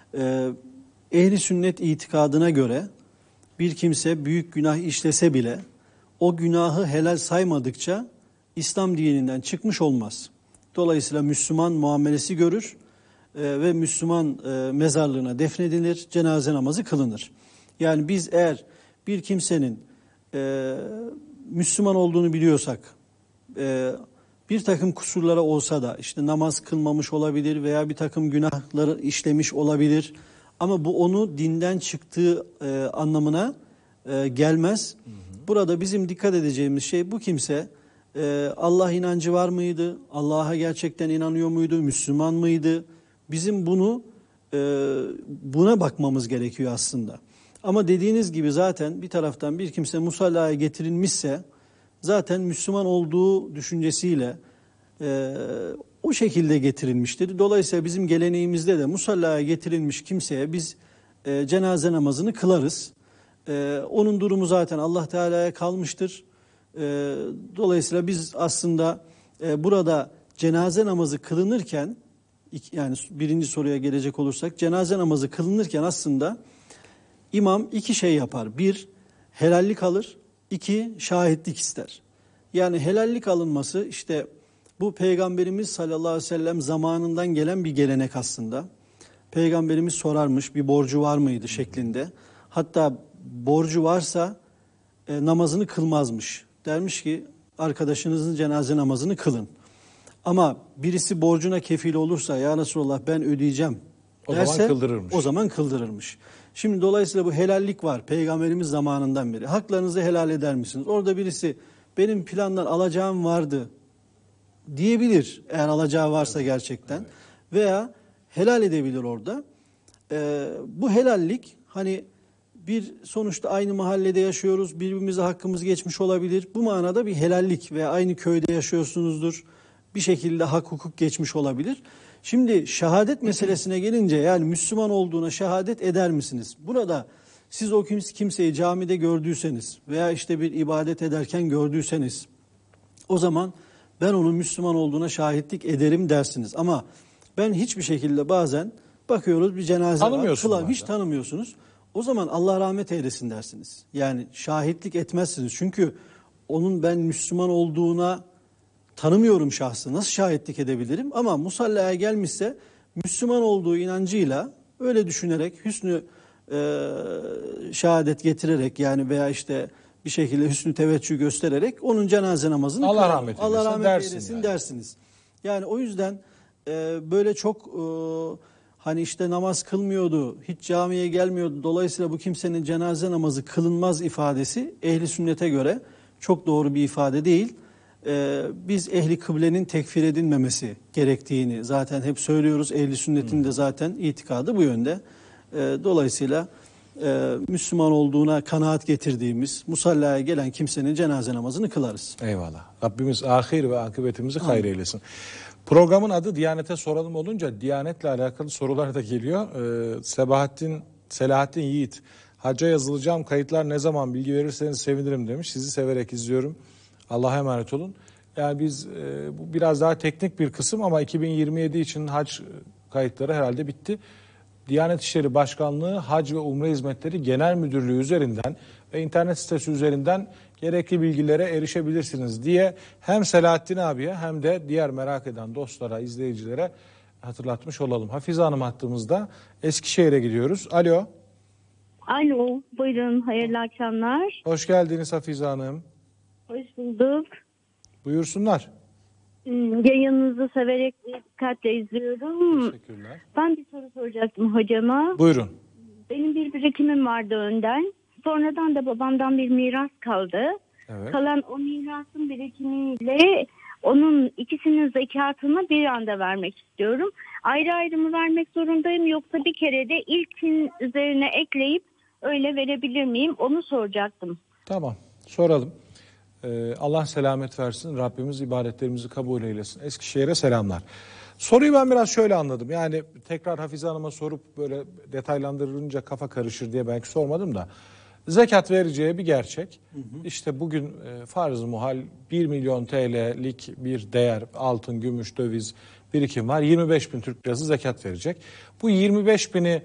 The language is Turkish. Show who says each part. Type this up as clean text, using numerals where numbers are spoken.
Speaker 1: Ehli sünnet itikadına göre bir kimse büyük günah işlese bile o günahı helal saymadıkça İslam dininden çıkmış olmaz. Dolayısıyla Müslüman muamelesi görür ve Müslüman mezarlığına defnedilir, cenaze namazı kılınır. Yani biz eğer bir kimsenin Müslüman olduğunu biliyorsak, bir takım kusurlara olsa da işte namaz kılmamış olabilir veya bir takım günahları işlemiş olabilir. Ama bu onu dinden çıktığı anlamına gelmez. Burada bizim dikkat edeceğimiz şey, bu kimse Allah inancı var mıydı? Allah'a gerçekten inanıyor muydu? Müslüman mıydı? Bizim buna bakmamız gerekiyor aslında. Ama dediğiniz gibi zaten bir taraftan bir kimse musallaya getirilmişse zaten Müslüman olduğu düşüncesiyle o şekilde getirilmiştir. Dolayısıyla bizim geleneğimizde de musallaya getirilmiş kimseye biz cenaze namazını kılarız. Onun durumu zaten Allah Teala'ya kalmıştır. Dolayısıyla biz aslında burada cenaze namazı kılınırken, yani birinci soruya gelecek olursak, cenaze namazı kılınırken aslında imam iki şey yapar. Bir, helallik alır. İki, şahitlik ister. Yani helallik alınması işte bu Peygamberimiz sallallahu aleyhi ve sellem zamanından gelen bir gelenek aslında. Peygamberimiz sorarmış, bir borcu var mıydı şeklinde. Hatta borcu varsa namazını kılmazmış. Dermiş ki arkadaşınızın cenaze namazını kılın. Ama birisi borcuna kefil olursa, ya Resulallah ben ödeyeceğim derse o zaman kıldırırmış. Şimdi dolayısıyla bu helallik var Peygamberimiz zamanından beri. Haklarınızı helal eder misiniz? Orada birisi benim plandan alacağım vardı diyebilir, eğer alacağı varsa gerçekten. Evet. Veya helal edebilir orada. Bu helallik hani bir sonuçta aynı mahallede yaşıyoruz, birbirimize hakkımız geçmiş olabilir. Bu manada bir helallik veya aynı köyde yaşıyorsunuzdur. Bir şekilde hak hukuk geçmiş olabilir. Şimdi şehadet meselesine gelince, yani Müslüman olduğuna şehadet eder misiniz? Burada siz o kimseyi camide gördüyseniz veya işte bir ibadet ederken gördüyseniz o zaman ben onun Müslüman olduğuna şahitlik ederim dersiniz. Ama ben hiçbir şekilde bazen bakıyoruz bir cenaze var, hiç tanımıyorsunuz. O zaman Allah rahmet eylesin dersiniz. Yani şahitlik etmezsiniz. Çünkü onun ben Müslüman olduğuna tanımıyorum şahsı. Nasıl şahitlik edebilirim? Ama musallaya gelmişse Müslüman olduğu inancıyla öyle düşünerek hüsnü şehadet getirerek, yani veya işte bir şekilde hüsnü teveccüh göstererek onun cenaze namazını
Speaker 2: Allah rahmet
Speaker 1: eylesin yani dersiniz. Yani o yüzden böyle çok hani işte namaz kılmıyordu, hiç camiye gelmiyordu, dolayısıyla bu kimsenin cenaze namazı kılınmaz ifadesi ehli sünnete göre çok doğru bir ifade değil. Biz ehli kıblenin tekfir edilmemesi gerektiğini zaten hep söylüyoruz. Ehli sünnetin de zaten itikadı bu yönde. Dolayısıyla Müslüman olduğuna kanaat getirdiğimiz musallaya gelen kimsenin cenaze namazını kılarız.
Speaker 2: Eyvallah. Rabbimiz ahir ve akıbetimizi hayır eylesin. Programın adı Diyanet'e soralım olunca Diyanet'le alakalı sorular da geliyor. Selahattin Yiğit, hacca yazılacağım, kayıtlar ne zaman, bilgi verirseniz sevinirim demiş. Sizi severek izliyorum. Allah'a emanet olun. Yani biz bu biraz daha teknik bir kısım ama 2027 için hac kayıtları herhalde bitti. Diyanet İşleri Başkanlığı Hac ve Umre Hizmetleri Genel Müdürlüğü üzerinden ve internet sitesi üzerinden gerekli bilgilere erişebilirsiniz diye hem Selahattin abiye hem de diğer merak eden dostlara, izleyicilere hatırlatmış olalım. Hafize Hanım hattımızda, Eskişehir'e gidiyoruz. Alo.
Speaker 3: Alo, buyurun, hayırlı akşamlar.
Speaker 2: Hoş geldiniz Hafize Hanım.
Speaker 3: Hoş bulduk.
Speaker 2: Buyursunlar.
Speaker 3: Yayınınızı severek dikkatle izliyorum.
Speaker 2: Teşekkürler.
Speaker 3: Ben bir soru soracaktım hocama.
Speaker 2: Buyurun.
Speaker 3: Benim bir birikimim vardı önden. Sonradan da babamdan bir miras kaldı.
Speaker 2: Evet.
Speaker 3: Kalan o mirasın birikimiyle onun ikisinin zekatını bir anda vermek istiyorum. Ayrı ayrı mı vermek zorundayım, yoksa bir kere de ilkin üzerine ekleyip öyle verebilir miyim? Onu soracaktım.
Speaker 2: Tamam, soralım. Allah selamet versin. Rabbimiz ibadetlerimizi kabul eylesin. Eskişehir'e selamlar. Soruyu ben biraz şöyle anladım. Yani tekrar Hafize Hanım'a sorup böyle detaylandırılınca kafa karışır diye belki sormadım da. Zekat vereceği bir gerçek. İşte bugün farz-ı muhal 1 milyon TL'lik bir değer, altın, gümüş, döviz birikim var. 25 bin Türk lirası zekat verecek. Bu 25 bini